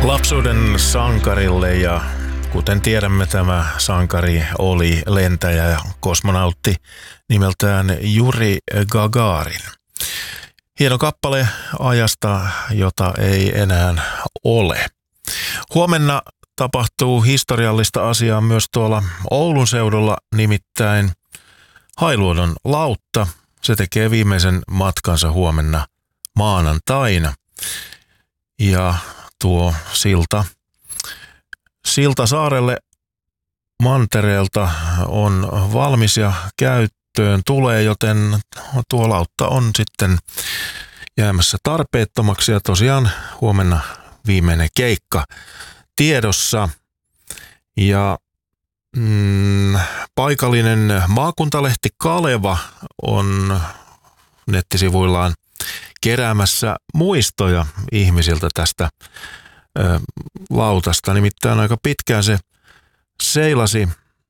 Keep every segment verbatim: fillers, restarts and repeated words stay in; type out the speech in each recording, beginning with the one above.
Lapsuuden sankarille, ja kuten tiedämme, tämä sankari oli lentäjä ja kosmonautti nimeltään Juri Gagarin. Hieno kappale ajasta, jota ei enää ole. Huomenna tapahtuu historiallista asiaa myös tuolla Oulun seudulla, nimittäin Hailuodon lautta. Se tekee viimeisen matkansa huomenna maanantaina. Ja tuo silta, silta saarelle mantereelta on valmis ja käyttöön tulee, joten tuo lautta on sitten jäämässä tarpeettomaksi ja tosiaan huomenna viimeinen keikka tiedossa. Ja mm, paikallinen maakuntalehti Kaleva on nettisivuillaan keräämässä muistoja ihmisiltä tästä ö, lautasta. Nimittäin aika pitkään se seilasi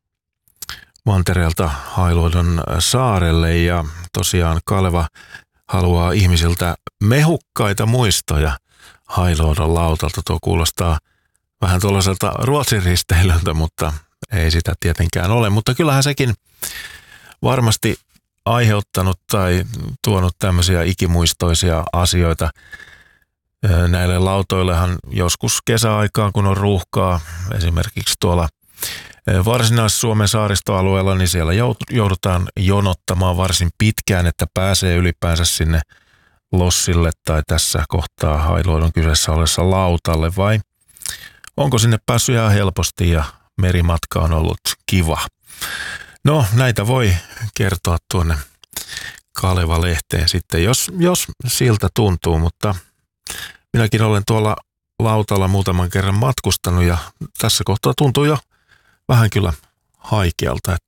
mantereelta Hailuodon saarelle ja tosiaan Kaleva haluaa ihmisiltä mehukkaita muistoja Hailuodon lautalta. Tuo kuulostaa vähän tuollaiselta Ruotsin risteilyltä, mutta ei sitä tietenkään ole. Mutta kyllähän sekin varmasti aiheuttanut tai tuonut tämmöisiä ikimuistoisia asioita. Näille lautoillehan joskus kesäaikaan, kun on ruuhkaa, esimerkiksi tuolla Varsinais-Suomen saaristoalueella, niin siellä joudutaan jonottamaan varsin pitkään, että pääsee ylipäänsä sinne lossille tai tässä kohtaa Hailuodon kyseessä olessa lautalle, vai onko sinne päässyt ihan helposti ja merimatka on ollut kiva? No, näitä voi kertoa tuonne Kaleva-lehteen sitten, jos, jos siltä tuntuu, mutta minäkin olen tuolla lautalla muutaman kerran matkustanut ja tässä kohtaa tuntuu jo vähän kyllä haikealta, että